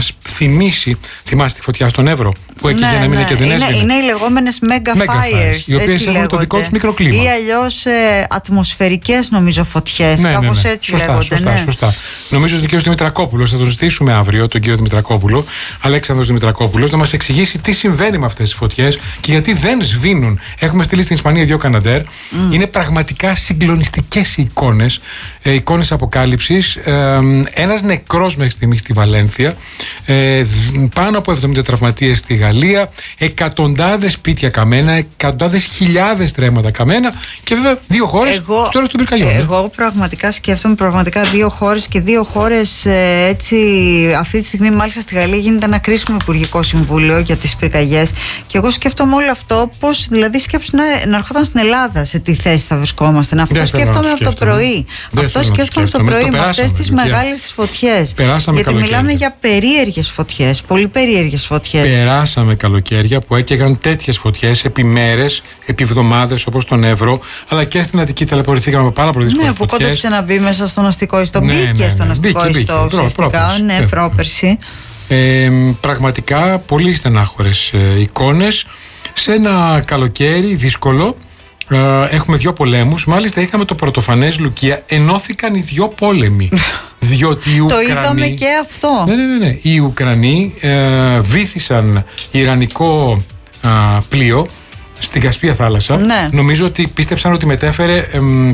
μας θυμίσει, θυμάστε τη φωτιά στον Εύρο που έκαιγε ένα μήνα και δεν έσβηνε. Είναι οι λεγόμενες mega fires, οι οποίες έχουν το δικό τους μικροκλίμα. Ή αλλιώς ατμοσφαιρικές, νομίζω, φωτιές. Κάπως έτσι λέγονται. Σωστά. Νομίζω ότι ο κ. Δημητρακόπουλος, θα τον ζητήσουμε αύριο, τον κύριο Δημητρακόπουλο, Αλέξανδρος Δημητρακόπουλος, να μας εξηγήσει τι συμβαίνει με αυτές τις φωτιές και γιατί δεν σβήνουν. Έχουμε στείλει στην Ισπανία 2 Καναντέρ. Είναι πραγματικά συγκλονιστικές οι εικόνες αποκάλυψης. Ένας νεκρός μέχρι στιγμή στη Βαλένθια, πάνω από 70 τραυματίες στη Γαλλία, εκατοντάδες σπίτια καμένα, εκατοντάδες χιλιάδες τρέματα καμένα και βέβαια 2 χώρες στο τέλος των πυρκαγιών. Εγώ πραγματικά σκέφτομαι 2 χώρες και 2 χώρες έτσι. Αυτή τη στιγμή, μάλιστα στη Γαλλία, γίνεται ένα κρίσιμο υπουργικό συμβούλιο για τις πυρκαγιές. Και εγώ σκέφτομαι όλο αυτό, πώς δηλαδή σκέψου να ερχόταν στην Ελλάδα, σε τι θέση θα βρισκόμασταν. Αυτό σκέφτομαι από το πρωί. Αυτό σκέφτομαι από το πρωί με αυτές τις μεγάλες τις φωτιές. Γιατί μιλάμε για περίεργες φωτιές, πολύ περίεργες φωτιές. Περάσαμε καλοκαίρια που έκαιγαν τέτοιες φωτιές επί μέρες, επί εβδομάδες, όπως τον Εύρο, αλλά και στην Αττική ταλαιπωρηθήκαμε με πάρα πολύ δύσκολες φωτιές. Ναι, που κόντεψε να μπει μέσα στον αστικό ιστό. Μπήκε στον αστικό ιστό ουσιαστικά. Ναι, πρόπερση. Πραγματικά πολύ στενάχωρες εικόνες. Σε ένα καλοκαίρι δύσκολο. Έχουμε 2 πολέμους. Μάλιστα είχαμε το πρωτοφανές Λουκία. Ενώθηκαν οι 2 πόλεμοι. Διότι οι Ουκρανοί, το είδαμε και αυτό. Ναι. Οι Ουκρανοί βύθισαν ιρανικό πλοίο στην Κασπία θάλασσα. Ναι. Νομίζω ότι πίστεψαν ότι μετέφερε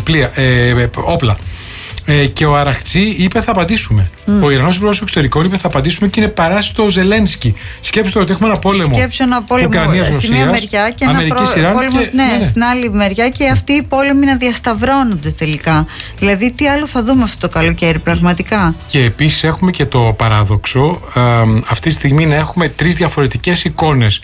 όπλα. Και ο Αραχτσί είπε θα απαντήσουμε. Ο Ιρανός Υπουργός Εξωτερικών είπε θα απαντήσουμε και είναι παράσει στο Ζελένσκι. Σκέψτε ότι έχουμε ένα πόλεμο. Στη μία μεριά και ένα πόλεμο στην άλλη μεριά και αυτοί οι πόλεμοι να διασταυρώνονται τελικά. Δηλαδή τι άλλο θα δούμε αυτό το καλοκαίρι πραγματικά. Και επίσης έχουμε και το παράδοξο αυτή τη στιγμή να έχουμε 3 διαφορετικές εικόνες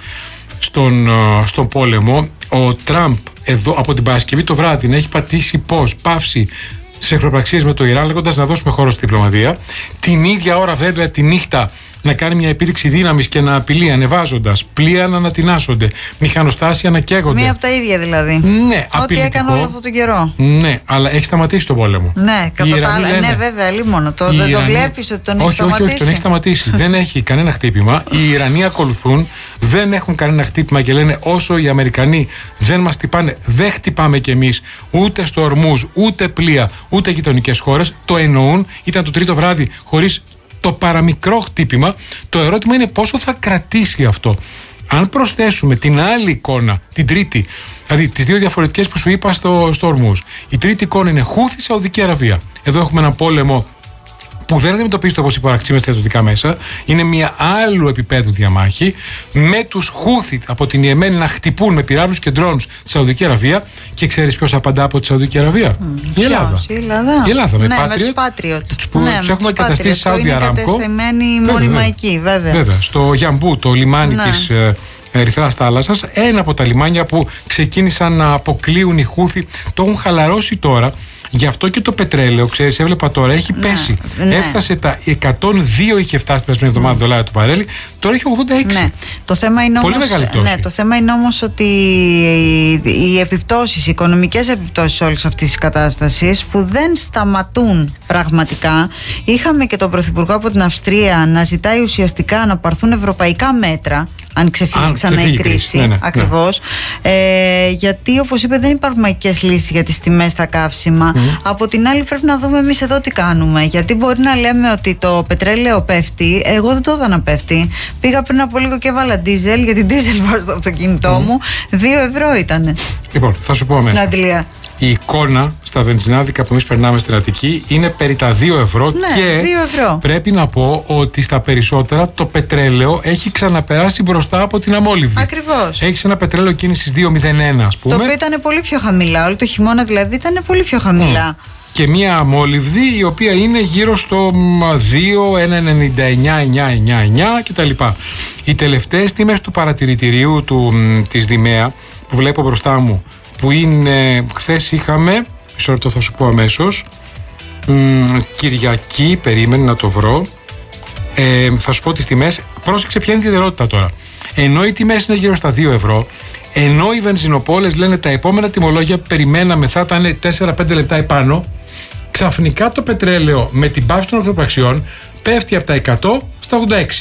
στον πόλεμο. Ο Τραμπ εδώ από την Παρασκευή το βράδυ να έχει πατήσει παύση σε εχθροπραξίες με το Ιράν, λέγοντας να δώσουμε χώρο στη διπλωματία. Την ίδια ώρα, βέβαια, τη νύχτα να κάνει μια επίδειξη δύναμης και να απειλεί, ανεβάζοντας πλοία να ανατινάσσονται, μηχανοστάσια να καίγονται. Μία από τα ίδια δηλαδή. Ναι, ό,τι έκανε όλο αυτόν τον καιρό. Ναι, αλλά έχει σταματήσει τον πόλεμο. Ναι, κατά τα άλλα. Ναι, βέβαια, λίμωνο. Δεν το βλέπεις ότι τον έχει σταματήσει. Όχι, τον έχει σταματήσει. Δεν έχει κανένα χτύπημα. Οι Ιρανοί ακολουθούν, δεν έχουν κανένα χτύπημα και λένε όσο οι Αμερικανοί δεν μας χτυπάνε, δεν χτυπάμε κι εμείς ούτε στο Ορμούζ, ούτε πλοία, ούτε γειτονικές χώρες. Το εννοούν. Ήταν το 3ο βράδυ χωρίς το παραμικρό χτύπημα. Το ερώτημα είναι πόσο θα κρατήσει αυτό. Αν προσθέσουμε την άλλη εικόνα, την τρίτη, δηλαδή τις 2 διαφορετικές που σου είπα στο Ορμούζ, η τρίτη εικόνα είναι Χούθη Σαουδική Αραβία. Εδώ έχουμε έναν πόλεμο που δεν αντιμετωπίζεται όπως είπα με στρατιωτικά μέσα, είναι μια άλλου επίπεδου διαμάχη με τους Χούθη από την Ιεμένη να χτυπούν με πυράβλους και ντρόουνς τη Σαουδική Αραβία. Και ξέρεις ποιος απαντά από τη Σαουδική Αραβία? Η Ελλάδα. Η Ελλάδα με Patriot. Τους έχουμε εγκαταστήσει Σάουδι Αράμκο. Είναι κατεστημένοι μόνιμα εκεί, βέβαια. Στο Γιαμπού, το λιμάνι της Ερυθράς θάλασσας, ένα από τα λιμάνια που ξεκίνησαν να αποκλείουν οι Χούθη. Το έχουν χαλαρώσει τώρα. Γι' αυτό και το πετρέλαιο, ξέρεις, έβλεπα τώρα, έχει πέσει. Έφτασε τα 102, είχε φτάσει την εβδομάδα δολάρια του βαρέλι, τώρα έχει 86. Ναι. Το θέμα είναι πολύ μεγάλη πτώση. Ναι, το θέμα είναι όμως ότι οι επιπτώσεις, οι οικονομικές επιπτώσεις όλης αυτής της κατάστασης που δεν σταματούν πραγματικά. Είχαμε και τον Πρωθυπουργό από την Αυστρία να ζητάει ουσιαστικά να πάρθουν ευρωπαϊκά μέτρα αν ξεφύγει ξανά η κρίση. Ακριβώς. Γιατί όπως είπε δεν υπάρχουν μαγικές λύσεις για τις τιμές στα καύσιμα. Από την άλλη πρέπει να δούμε εμείς εδώ τι κάνουμε. Γιατί μπορεί να λέμε ότι το πετρέλαιο πέφτει. Εγώ δεν το είδα να πέφτει. Πήγα πριν από λίγο και έβαλα ντίζελ, γιατί ντίζελ βάζω στο αυτοκίνητό μου. 2 ευρώ ήτανε. Λοιπόν, θα σου πω αμέσως. Στην Αγγλία. Η εικόνα στα βενζινάδικα που εμείς περνάμε στην Αττική είναι περί τα 2 ευρώ. Ναι, και 2 ευρώ. Πρέπει να πω ότι στα περισσότερα το πετρέλαιο έχει ξαναπεράσει μπροστά από την αμόλυβδη. Ακριβώς. Έχει ένα πετρέλαιο κίνησης 2,01 ας πούμε. Το οποίο ήταν πολύ πιο χαμηλά. Όλο το χειμώνα δηλαδή ήταν πολύ πιο χαμηλά. Και μία αμόλυβδη η οποία είναι γύρω στο 2, 1,99,999 κτλ. Οι τελευταίες τιμές του παρατηρητηρίου της Δημαία που βλέπω μπροστά μου, που είναι, χθες είχαμε, μισό λεπτό θα σου πω αμέσως, Κυριακή, περίμενε να το βρω, θα σου πω τις τιμές. Πρόσεξε ποια είναι η ιδιαιτερότητα τώρα. Ενώ οι τιμές είναι γύρω στα 2 ευρώ, ενώ οι βενζινοπόλες λένε τα επόμενα τιμολόγια περιμέναμε θα ήταν 4-5 λεπτά επάνω, ξαφνικά το πετρέλαιο με την πάυση των ορθοπραξιών πέφτει από τα 100 στα 86.